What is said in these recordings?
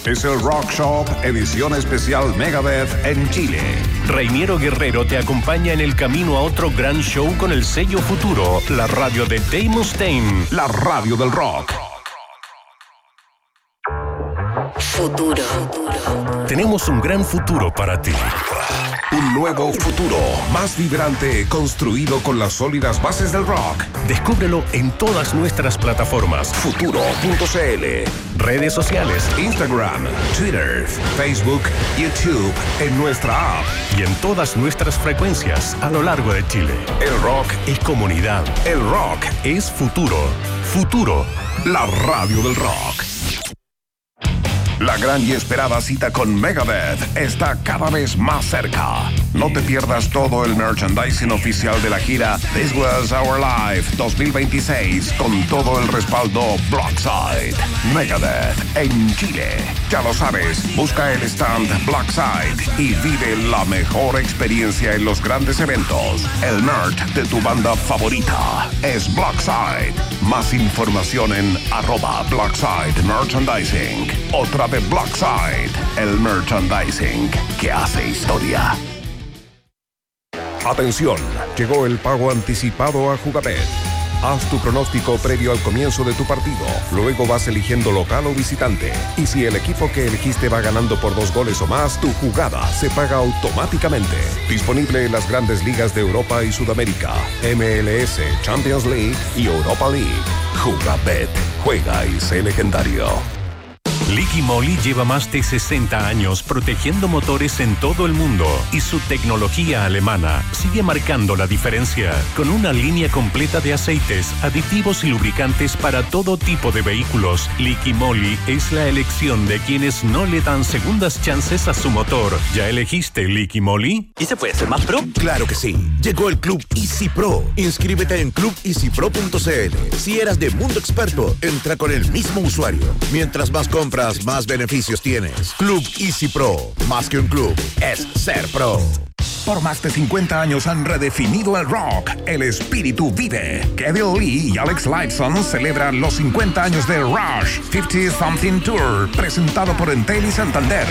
es el Rock Shop edición especial Megadeth en Chile. Reiniero Guerrero te acompaña en el camino a otro gran show con el sello Futuro, la radio de Dave Mustaine, la radio del rock. Futuro. Tenemos un gran futuro para ti. Un nuevo futuro, más vibrante, construido con las sólidas bases del rock. Descúbrelo en todas nuestras plataformas. Futuro.cl. Redes sociales. Instagram, Twitter, Facebook, YouTube, en nuestra app. Y en todas nuestras frecuencias a lo largo de Chile. El rock es comunidad. El rock es futuro. Futuro. La radio del rock. La gran y esperada cita con Megadeth está cada vez más cerca. No te pierdas todo el merchandising oficial de la gira This Was Our Life 2026 con todo el respaldo Blackside. Megadeth en Chile. Ya lo sabes, busca el stand Blackside y vive la mejor experiencia en los grandes eventos. El merch de tu banda favorita es Blackside. Más información en @Blackside Merchandising. Otra de Blackside, el merchandising que hace historia. Atención, llegó el pago anticipado a Jugabet. Haz tu pronóstico previo al comienzo de tu partido. Luego vas eligiendo local o visitante. Y si el equipo que elegiste va ganando por 2 goles o más, tu jugada se paga automáticamente. Disponible en las grandes ligas de Europa y Sudamérica, MLS, Champions League y Europa League. Jugabet. Juega y sé legendario. Liqui Moly lleva más de 60 años protegiendo motores en todo el mundo y su tecnología alemana sigue marcando la diferencia con una línea completa de aceites, aditivos y lubricantes para todo tipo de vehículos. Liqui Moly es la elección de quienes no le dan segundas chances a su motor. ¿Ya elegiste Liqui Moly? ¿Y se puede ser más pro? Claro que sí. Llegó el Club Easy Pro. Inscríbete en clubeasypro.cl. Si eras de Mundo Experto, entra con el mismo usuario. Mientras más compras, más beneficios tienes. Club Easy Pro. Más que un club, es ser pro. Por más de 50 años han redefinido el rock. El espíritu vive. Kevin Lee y Alex Lifeson celebran los 50 años de Rush 50 Something Tour, presentado por Entel y Santander.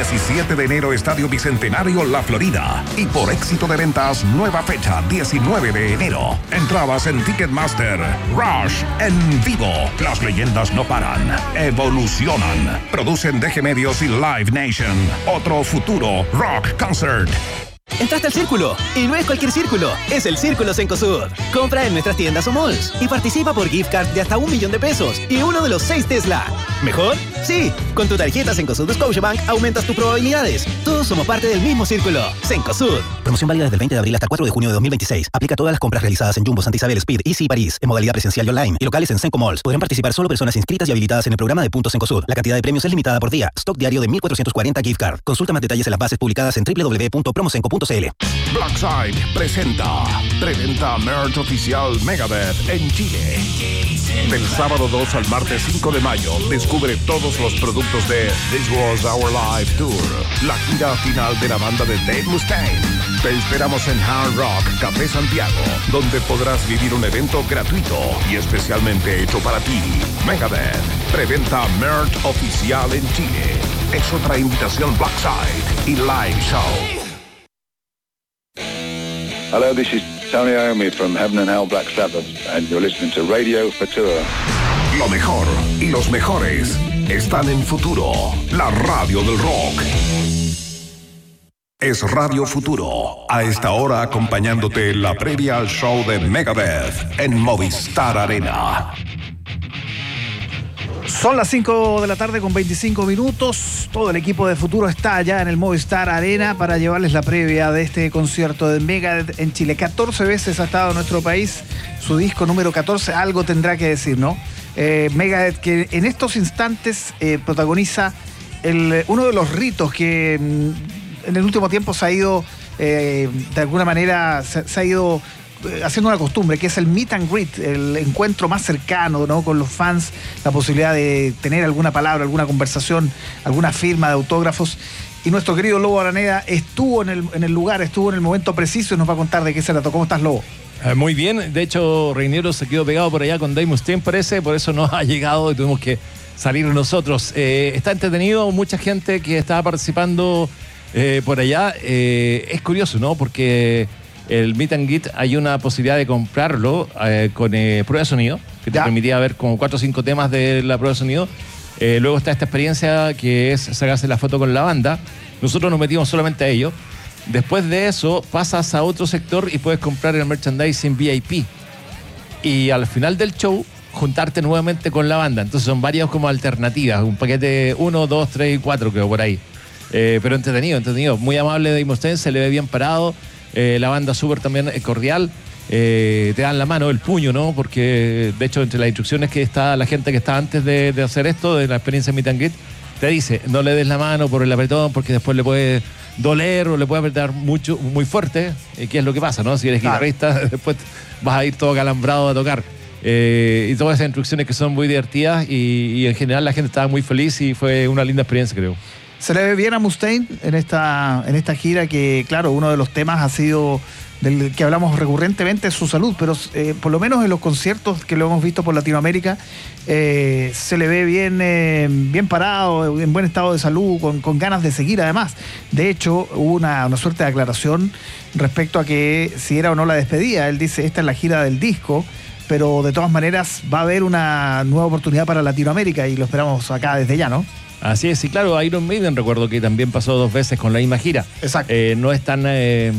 17 de enero, Estadio Bicentenario, La Florida. Y por éxito de ventas, nueva fecha, 19 de enero. Entradas en Ticketmaster. Rush en vivo. Las leyendas no paran. Evolucionan. Producen DG Medios y Live Nation. Otro futuro Rock Concert. Entraste al Círculo, y no es cualquier círculo, es el Círculo Cencosud. Compra en nuestras tiendas o malls y participa por gift card de hasta $1.000.000 y uno de los 6 Tesla. ¿Mejor? Sí, con tu tarjeta Cencosud Scotiabank aumentas tus probabilidades. Todos somos parte del mismo círculo. Cencosud. Promoción válida desde el 20 de abril hasta el 4 de junio de 2026. Aplica a todas las compras realizadas en Jumbo, Santa Isabel, Speed, Easy y París, en modalidad presencial y online, y locales en Cenco Malls. Podrán participar solo personas inscritas y habilitadas en el programa de Puntos Cencosud. La cantidad de premios es limitada por día. Stock diario de 1.440 gift card. Consulta más detalles en las bases publicadas en www.promocenco.cl. Blackside presenta Preventa Merch Oficial Megadeth en Chile. Del sábado 2 al martes 5 de mayo, descubre todos los productos de This Was Our Life Tour, la gira final de la banda de Dave Mustaine. Te esperamos en Hard Rock Café Santiago, donde podrás vivir un evento gratuito y especialmente hecho para ti. Megadeth, Preventa Merch Oficial en Chile. Es otra invitación Blackside y Live Show. Hello, this is Tony Iommi from Heaven and Hell Black Sabbath, and you're listening to Radio Futura. Lo mejor y los mejores están en Futuro, la radio del rock. Es Radio Futuro, a esta hora acompañándote en la previa al show de Megadeth en Movistar Arena. Son las 5 de la tarde con 25 minutos. Todo el equipo de Futuro está allá en el Movistar Arena para llevarles la previa de este concierto de Megadeth en Chile. 14 veces ha estado en nuestro país. Su disco número 14 algo tendrá que decir, ¿no? Megadeth, que en estos instantes protagoniza uno de los ritos que en el último tiempo se ha ido, de alguna manera, se ha ido haciendo una costumbre, que es el meet and greet, el encuentro más cercano, ¿no?, con los fans, la posibilidad de tener alguna palabra, alguna conversación, alguna firma de autógrafos. Y nuestro querido Lobo Araneda estuvo en el lugar, estuvo en el momento preciso y nos va a contar de qué se trató. ¿Cómo estás, Lobo? Muy bien, de hecho Reiniero se quedó pegado por allá con Dave Mustaine, parece, por eso no ha llegado y tuvimos que salir nosotros. Está entretenido, mucha gente que estaba participando por allá. Es curioso, ¿no? Porque el Meet and Greet hay una posibilidad de comprarlo con prueba de sonido, que te permitía ver como 4 o 5 temas de la prueba de sonido. Luego está esta experiencia que es sacarse la foto con la banda. Nosotros nos metimos solamente a ello. Después de eso pasas a otro sector y puedes comprar el merchandising VIP. Y al final del show juntarte nuevamente con la banda. Entonces son varias como alternativas. Un paquete 1, 2, 3 y 4 creo por ahí. Pero entretenido. Muy amable de Imostén, se le ve bien parado. La banda súper también cordial. Te dan la mano, el puño, ¿no? Porque de hecho entre las instrucciones que está la gente que está antes de hacer esto, de la experiencia Meet and Greet, te dice, no le des la mano por el apretón porque después le puede doler o le puede apretar mucho, muy fuerte, que es lo que pasa, ¿no? Si eres guitarrista, después vas a ir todo calambrado a tocar. Y todas esas instrucciones que son muy divertidas y en general la gente estaba muy feliz y fue una linda experiencia, creo. Se le ve bien a Mustaine en esta gira que, claro, uno de los temas ha sido del que hablamos recurrentemente es su salud, pero por lo menos en los conciertos que lo hemos visto por Latinoamérica se le ve bien parado, en buen estado de salud, con ganas de seguir además. De hecho, hubo una suerte de aclaración respecto a que si era o no la despedida. Él dice, esta es la gira del disco, pero de todas maneras va a haber una nueva oportunidad para Latinoamérica y lo esperamos acá desde ya, ¿no? Así es, y claro, Iron Maiden recuerdo que también pasó 2 veces con la misma gira. Exacto. No es tan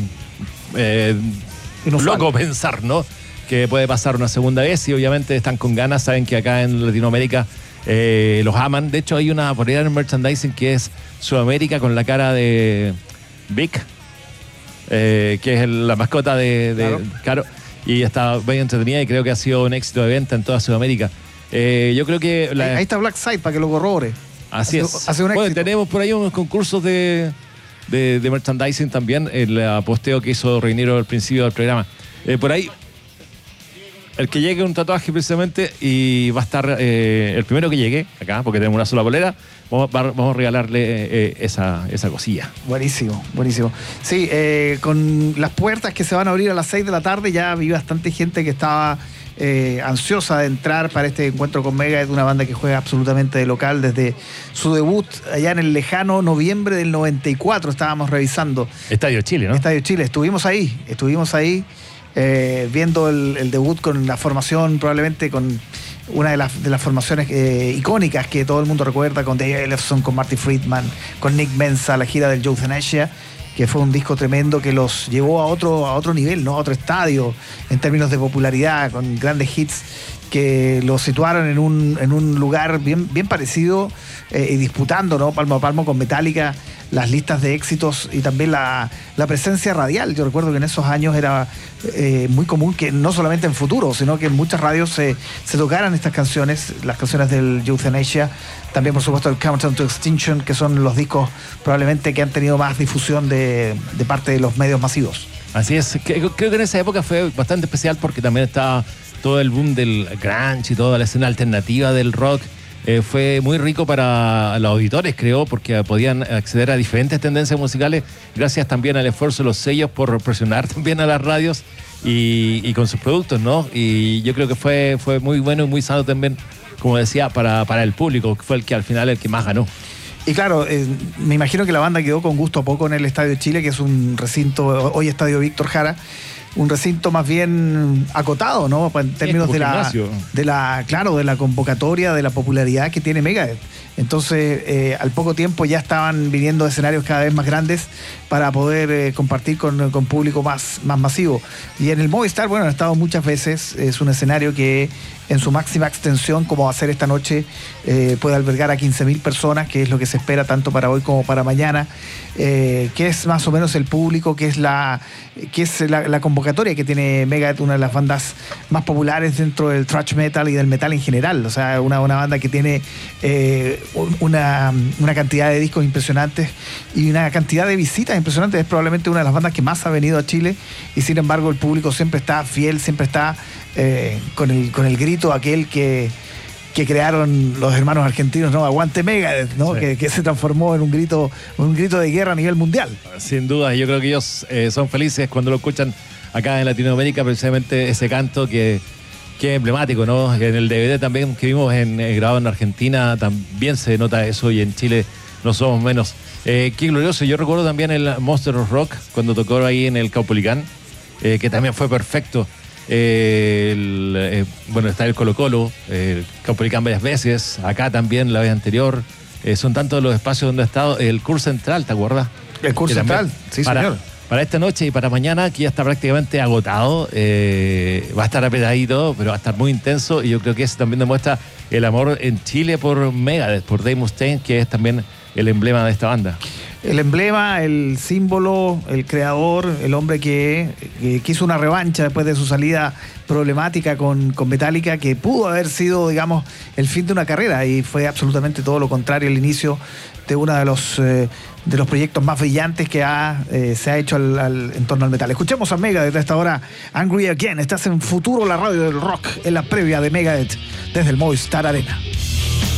loco pensar, ¿no? Que puede pasar una segunda vez y obviamente están con ganas, saben que acá en Latinoamérica los aman. De hecho hay una por ahí en el merchandising que es Sudamérica con la cara de Vic, que es la mascota de Caro, y está bien entretenida y creo que ha sido un éxito de venta en toda Sudamérica. Yo creo que... Ahí está Black Side para que lo corrobore. Así es. Bueno, tenemos por ahí unos concursos de merchandising también, el posteo que hizo Reinero al principio del programa. Por ahí, el que llegue un tatuaje precisamente y va a estar el primero que llegue acá, porque tenemos una sola polera, vamos a regalarle esa cosilla. Buenísimo. Sí, con las puertas que se van a abrir a las 6 de la tarde ya vi bastante gente que estaba ansiosa de entrar para este encuentro con Megadeth, una banda que juega absolutamente de local desde su debut allá en el lejano noviembre del 94, estábamos revisando. Estadio Chile, ¿no? Estadio Chile, estuvimos ahí viendo el debut con la formación, probablemente con una de las formaciones icónicas que todo el mundo recuerda, con Dave Ellefson, con Marty Friedman, con Nick Menza, la gira del Euthanasia, que fue un disco tremendo que los llevó a otro nivel, ¿no? A otro estadio en términos de popularidad, con grandes hits que los situaron en un lugar bien parecido y disputando, ¿no? Palmo a palmo con Metallica las listas de éxitos y también la presencia radial. Yo recuerdo que en esos años era muy común que no solamente en Futuro, sino que en muchas radios se tocaran estas canciones, las canciones del Euthanasia, también por supuesto el Countdown to Extinction, que son los discos probablemente que han tenido más difusión de parte de los medios masivos. Así es, creo que en esa época fue bastante especial porque también estaba todo el boom del grunge y toda la escena alternativa del rock. Fue muy rico para los auditores, creo, porque podían acceder a diferentes tendencias musicales gracias también al esfuerzo de los sellos por presionar también a las radios y con sus productos, ¿no? Y yo creo que fue muy bueno y muy sano también, como decía, para el público, que fue el que al final el que más ganó. Y claro, me imagino que la banda quedó con gusto a poco en el Estadio Chile, que es un recinto, hoy Estadio Víctor Jara, un recinto más bien acotado, ¿no? En términos de la convocatoria, de la popularidad que tiene Megadeth. Entonces, al poco tiempo ya estaban viniendo escenarios cada vez más grandes para poder compartir con público más masivo. Y en el Movistar, bueno, han estado muchas veces. Es un escenario que en su máxima extensión, como va a ser esta noche, puede albergar a 15.000 personas, que es lo que se espera tanto para hoy como para mañana, que es más o menos el público, que es la convocatoria que tiene Megadeth, una de las bandas más populares dentro del thrash metal y del metal en general. O sea, una banda que tiene una cantidad de discos impresionantes y una cantidad de visitas impresionantes. Es probablemente una de las bandas que más ha venido a Chile y sin embargo el público siempre está fiel, siempre está con el grito aquel que crearon los hermanos argentinos, ¿no? Aguante Megadeth, ¿no? Sí. Que se transformó en un grito de guerra a nivel mundial. Sin duda, yo creo que ellos son felices cuando lo escuchan acá en Latinoamérica, precisamente ese canto que Qué emblemático, ¿no? En el DVD también que vimos grabado en Argentina también se nota eso, y en Chile no somos menos. Qué glorioso. Yo recuerdo también el Monster of Rock cuando tocó ahí en el Caupolicán, que también fue perfecto. Bueno, está el Colo Colo, el Caupolicán varias veces, acá también la vez anterior. Son tantos los espacios donde ha estado. El Curso Central, ¿te acuerdas? El Curso Central, sí, señor. Para esta noche y para mañana, que ya está prácticamente agotado, va a estar apretadito, pero va a estar muy intenso, y yo creo que eso también demuestra el amor en Chile por Megadeth, por Dave Mustaine, que es también el emblema de esta banda. El emblema, el símbolo, el creador, el hombre que quiso una revancha después de su salida problemática con Metallica, que pudo haber sido, digamos, el fin de una carrera, y fue absolutamente todo lo contrario, el inicio de uno de los proyectos más brillantes que se ha hecho en torno al metal. Escuchemos a Megadeth desde esta hora, Angry Again. Estás en Futuro, la radio del rock, en la previa de Megadeth desde el Movistar Arena.